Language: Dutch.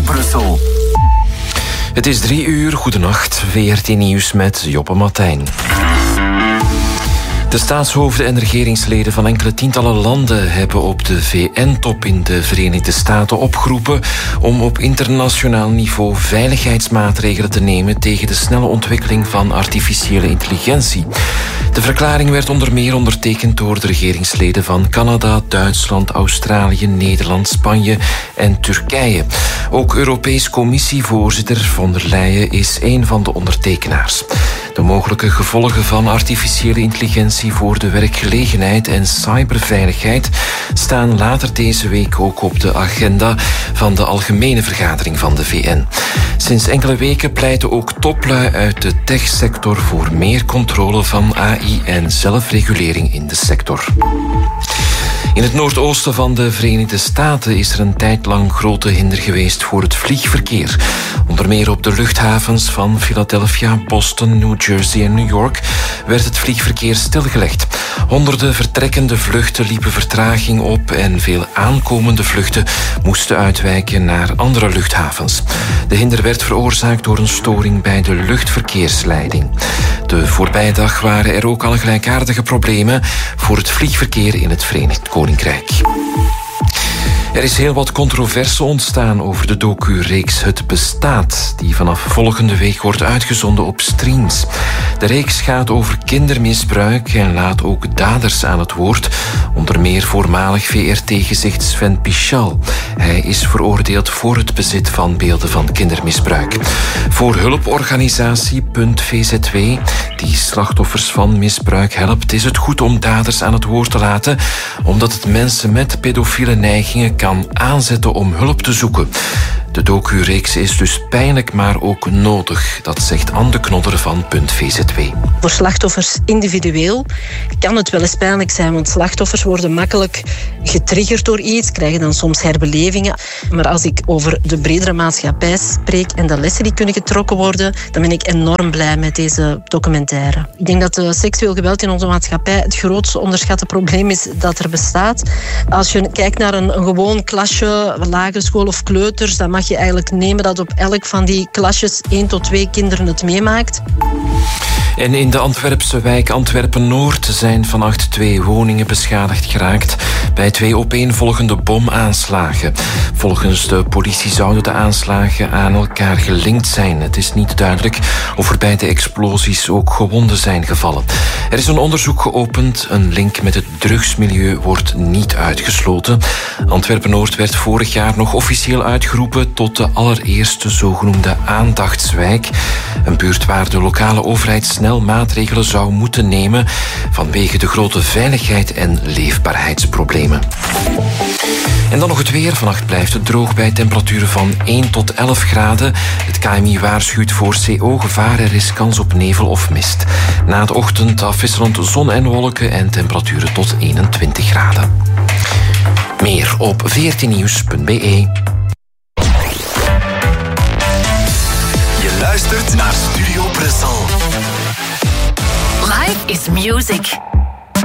Brussel. Het is 3:00, goedenacht, VRT Nieuws met Joppe Martijn. De staatshoofden en regeringsleden van enkele tientallen landen hebben op de VN-top in de Verenigde Staten opgeroepen om op internationaal niveau veiligheidsmaatregelen te nemen tegen de snelle ontwikkeling van artificiële intelligentie. De verklaring werd onder meer ondertekend door de regeringsleden van Canada, Duitsland, Australië, Nederland, Spanje en Turkije. Ook Europees Commissievoorzitter von der Leyen is een van de ondertekenaars. De mogelijke gevolgen van artificiële intelligentie voor de werkgelegenheid en cyberveiligheid staan later deze week ook op de agenda van de algemene vergadering van de VN. Sinds enkele weken pleiten ook toplui uit de techsector voor meer controle van AI en zelfregulering in de sector. In het noordoosten van de Verenigde Staten is er een tijd lang grote hinder geweest voor het vliegverkeer. Onder meer op de luchthavens van Philadelphia, Boston, New Jersey en New York werd het vliegverkeer stilgelegd. Honderden vertrekkende vluchten liepen vertraging op en veel aankomende vluchten moesten uitwijken naar andere luchthavens. De hinder werd veroorzaakt door een storing bij de luchtverkeersleiding. De voorbije dag waren er ook al gelijkaardige problemen voor het vliegverkeer in het Verenigd Koninkrijk. Er is heel wat controverse ontstaan over de docu-reeks Het Bestaat, die vanaf volgende week wordt uitgezonden op Streams. De reeks gaat over kindermisbruik en laat ook daders aan het woord, onder meer voormalig VRT-gezicht Sven Pichal. Hij is veroordeeld voor het bezit van beelden van kindermisbruik. Voor hulporganisatie .VZW, die slachtoffers van misbruik helpt, is het goed om daders aan het woord te laten, omdat het mensen met pedofiele neigingen kan aanzetten om hulp te zoeken. De docu-reeks is dus pijnlijk, maar ook nodig. Dat zegt Anne de Knodder van .VZW. Voor slachtoffers individueel kan het wel eens pijnlijk zijn, want slachtoffers worden makkelijk getriggerd door iets, krijgen dan soms herbelevingen. Maar als ik over de bredere maatschappij spreek en de lessen die kunnen getrokken worden, dan ben ik enorm blij met deze documentaire. Ik denk dat seksueel geweld in onze maatschappij het grootste onderschatte probleem is dat er bestaat. Als je kijkt naar een gewoon klasje, lagere school of kleuters, dan mag je eigenlijk nemen dat op elk van die klasjes 1 tot 2 kinderen het meemaakt. En in de Antwerpse wijk Antwerpen-Noord zijn vannacht 2 woningen beschadigd geraakt bij 2 opeenvolgende bomaanslagen. Volgens de politie zouden de aanslagen aan elkaar gelinkt zijn. Het is niet duidelijk of er bij de explosies ook gewonden zijn gevallen. Er is een onderzoek geopend. Een link met het drugsmilieu wordt niet uitgesloten. Antwerpen-Noord werd vorig jaar nog officieel uitgeroepen tot de allereerste zogenoemde aandachtswijk. Een buurt waar de lokale overheid snel maatregelen zou moeten nemen vanwege de grote veiligheid en leefbaarheidsproblemen. En dan nog het weer. Vannacht blijft het droog bij temperaturen van 1 tot 11 graden. Het KMI waarschuwt voor CO-gevaar. Er is kans op nevel of mist. Na de ochtend afwisselend zon en wolken en temperaturen tot 21 graden. Meer op vrtnieuws.be. Je luistert naar Studio Brussel. Life is music.